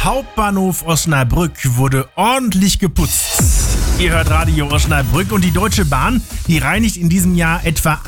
Hauptbahnhof Osnabrück wurde ordentlich geputzt. Ihr hört Radio Osnabrück und die Deutsche Bahn, die reinigt in diesem Jahr etwa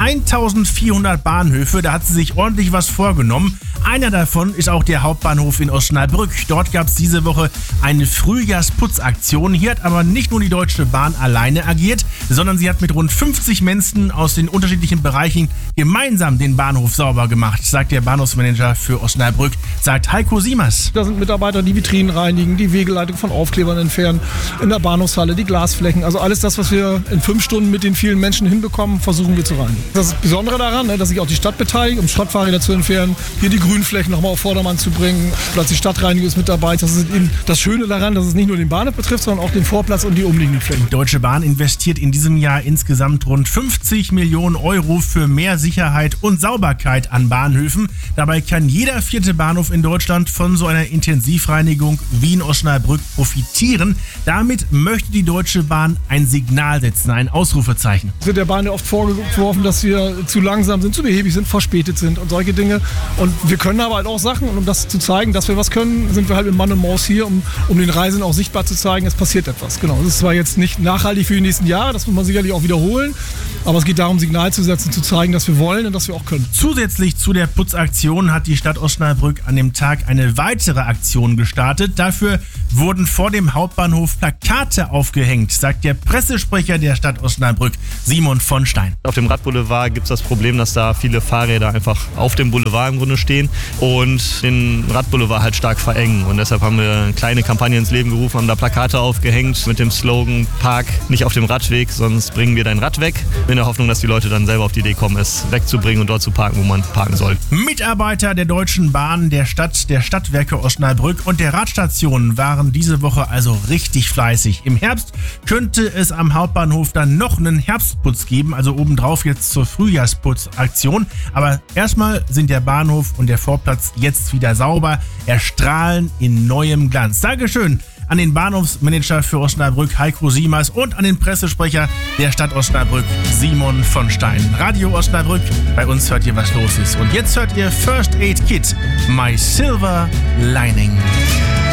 1400 Bahnhöfe. Da hat sie sich ordentlich was vorgenommen. Einer davon ist auch der Hauptbahnhof in Osnabrück. Dort gab es diese Woche eine Frühjahrsputzaktion. Hier hat aber nicht nur die Deutsche Bahn alleine agiert, sondern sie hat mit rund 50 Menschen aus den unterschiedlichen Bereichen gemeinsam den Bahnhof sauber gemacht, sagt der Bahnhofsmanager für Osnabrück, sagt Heiko Siemers. Da sind Mitarbeiter, die Vitrinen reinigen, die Wegeleitung von Aufklebern entfernen, in der Bahnhofshalle die Glasflächen. Also alles das, was wir in 5 Stunden mit den vielen Menschen hinbekommen, versuchen wir zu reinigen. Das ist das Besondere daran, dass sich auch die Stadt beteiligt, um Schrottfahrräder zu entfernen, hier die Grünflächen nochmal auf Vordermann zu bringen. Plötzlich Stadtreinigung ist mit dabei. Das ist eben das Schöne daran, dass es nicht nur den Bahnhof betrifft, sondern auch den Vorplatz und die umliegenden Flächen. Die Deutsche Bahn investiert in diesem Jahr insgesamt rund 50 Millionen Euro für mehr Sicherheit und Sauberkeit an Bahnhöfen. Dabei kann jeder 4. Bahnhof in Deutschland von so einer Intensivreinigung wie in Osnabrück profitieren. Damit möchte die Deutsche Bahn ein Signal setzen, ein Ausrufezeichen. Es wird der Bahn ja oft vorgeworfen, dass wir zu langsam sind, zu behäbig sind, verspätet sind und solche Dinge. Und wir können aber halt auch Sachen, und um das zu zeigen, dass wir was können, sind wir halt mit Mann und Maus hier, um den Reisenden auch sichtbar zu zeigen, es passiert etwas. Genau. Das ist zwar jetzt nicht nachhaltig für die nächsten Jahre, das muss man sicherlich auch wiederholen, aber es geht darum, Signal zu setzen, zu zeigen, dass wir wollen und dass wir auch können. Zusätzlich zu der Putzaktion hat die Stadt Osnabrück an dem Tag eine weitere Aktion gestartet. Dafür wurden vor dem Hauptbahnhof Plakate aufgehängt, sagt der Pressesprecher der Stadt Osnabrück, Simon von Stein. Auf dem Radboulevard gibt es das Problem, dass da viele Fahrräder einfach auf dem Boulevard im Grunde stehen und den Radboulevard halt stark verengen. Und deshalb haben wir eine kleine Kampagne ins Leben gerufen, haben da Plakate aufgehängt mit dem Slogan "Park nicht auf dem Radweg, sonst bringen wir dein Rad weg", in der Hoffnung, dass die Leute dann selber auf die Idee kommen, es wegzubringen und dort zu parken, wo man parken soll. Mitarbeiter der Deutschen Bahn, der Stadt, der Stadtwerke Osnabrück und der Radstation waren diese Woche also richtig fleißig. Im Herbst könnte es am Hauptbahnhof dann noch einen Herbstputz geben, also obendrauf jetzt zur Frühjahrsputzaktion. Aber erstmal sind der Bahnhof und der Vorplatz jetzt wieder sauber, erstrahlen in neuem Glanz. Dankeschön an den Bahnhofsmanager für Osnabrück, Heiko Siemers, und an den Pressesprecher der Stadt Osnabrück, Simon von Stein. Radio Osnabrück, bei uns hört ihr, was los ist. Und jetzt hört ihr First Aid Kit, My Silver Lining.